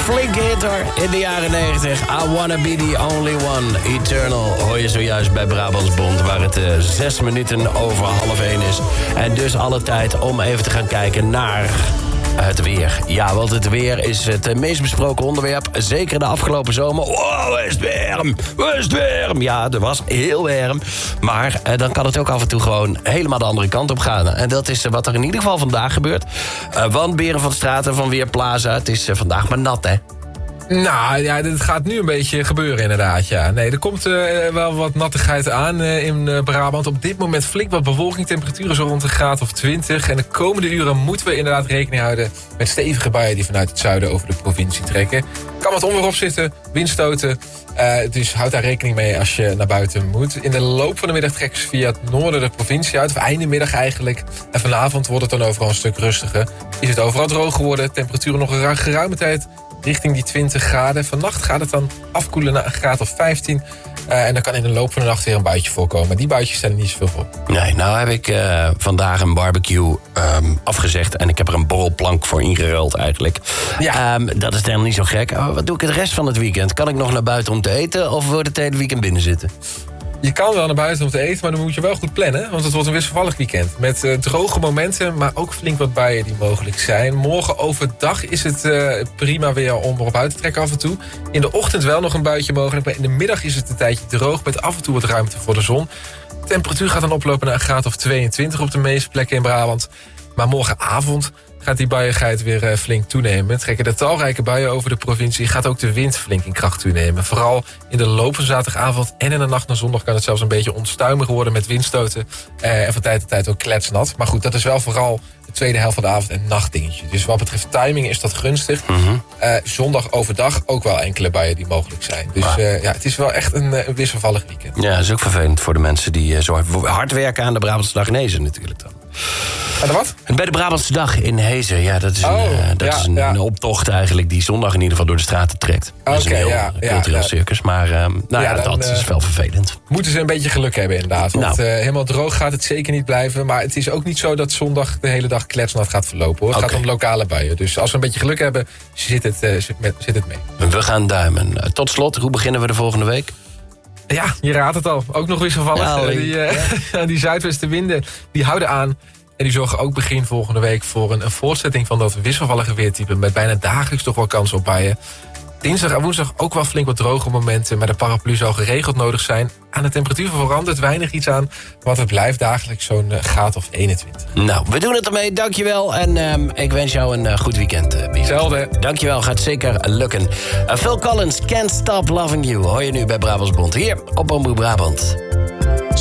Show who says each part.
Speaker 1: flinke hit hoor, in de jaren 90. I Wanna Be The Only One. Eternal hoor je zojuist bij Brabantsbond, waar het 6 minuten over 12:30 is. En dus alle tijd om even te gaan kijken naar het weer. Ja, want het weer is het meest besproken onderwerp. Zeker de afgelopen zomer. Wow, is het warm. Ja, er was heel warm. Maar dan kan het ook af en toe gewoon helemaal de andere kant op gaan. En dat is wat er in ieder geval vandaag gebeurt. Want Beren van Straten van Weerplaza, het is vandaag maar nat, hè?
Speaker 2: Nou ja, dit gaat nu een beetje gebeuren inderdaad, ja. Nee, er komt wel wat nattigheid aan in Brabant. Op dit moment flink wat bewolking, temperaturen zo rond een graad of 20. En de komende uren moeten we inderdaad rekening houden met stevige buien die vanuit het zuiden over de provincie trekken. Kan wat onweer op zitten, windstoten. Dus houd daar rekening mee als je naar buiten moet. In de loop van de middag trekken ze via het noorden de provincie uit. Of einde middag eigenlijk. En vanavond wordt het dan overal een stuk rustiger. Is het overal droog geworden. Temperaturen nog een geruime tijd richting die 20 graden. Vannacht gaat het dan afkoelen naar een graad of 15. En dan kan in de loop van de nacht weer een buitje voorkomen. Die buitjes stellen niet zoveel voor.
Speaker 1: Nee, nou heb ik vandaag een barbecue afgezegd. En ik heb er een borrelplank voor ingeruild eigenlijk.
Speaker 2: Ja.
Speaker 1: Dat is dan niet zo gek. Wat doe ik het rest van het weekend? Kan ik nog naar buiten om te eten? Of wordt het hele weekend binnen zitten?
Speaker 2: Je kan wel naar buiten om te eten, maar dan moet je wel goed plannen. Want het wordt een wisselvallig weekend. Met droge momenten, maar ook flink wat buien die mogelijk zijn. Morgen overdag is het prima weer om erop uit te trekken af en toe. In de ochtend wel nog een buitje mogelijk. Maar in de middag is het een tijdje droog met af en toe wat ruimte voor de zon. De temperatuur gaat dan oplopen naar een graad of 22 op de meeste plekken in Brabant. Maar morgenavond gaat die buiigheid weer flink toenemen. Trekken de talrijke buien over de provincie, gaat ook de wind flink in kracht toenemen. Vooral in de loop van zaterdagavond en in de nacht naar zondag kan het zelfs een beetje onstuimig worden met windstoten. En van tijd tot tijd ook kletsnat. Maar goed, dat is wel vooral de tweede helft van de avond en nachtdingetje. Dus wat betreft timing is dat gunstig. Zondag overdag ook wel enkele buien die mogelijk zijn. Dus ja, het is wel echt een wisselvallig weekend.
Speaker 1: Ja, dat is ook vervelend voor de mensen die zo hard werken aan de Brabantse Dag in Hezen natuurlijk dan.
Speaker 2: En de wat?
Speaker 1: Bij de Brabantse Dag in Hezen, ja, dat is een optocht eigenlijk die zondag in ieder geval door de straten trekt. Dat is een heel cultureel circus, maar dat is wel vervelend.
Speaker 2: Moeten ze een beetje geluk hebben inderdaad, want helemaal droog gaat het zeker niet blijven. Maar het is ook niet zo dat zondag de hele dag kletsnat gaat verlopen, hoor. Het gaat om lokale buien, dus als we een beetje geluk hebben, zit het mee.
Speaker 1: We gaan duimen. Tot slot, hoe beginnen we de volgende week?
Speaker 2: Ja, je raadt het al. Ook nog wisselvallig. Die zuidwestenwinden die houden aan. En die zorgen ook begin volgende week voor een voortzetting van dat wisselvallige weertype. Met bijna dagelijks toch wel kans op buien. Dinsdag en woensdag ook wel flink wat droge momenten. Maar de paraplu zal geregeld nodig zijn. Aan de temperatuur verandert weinig iets aan. Want het blijft dagelijks zo'n graad of 21.
Speaker 1: Nou, we doen het ermee. Dankjewel. En ik wens jou een goed weekend.
Speaker 2: Hetzelfde.
Speaker 1: Dankjewel. Gaat zeker lukken. Phil Collins, Can't Stop Loving You. Hoor je nu bij Brabantsbond. Hier op Omroep Brabant.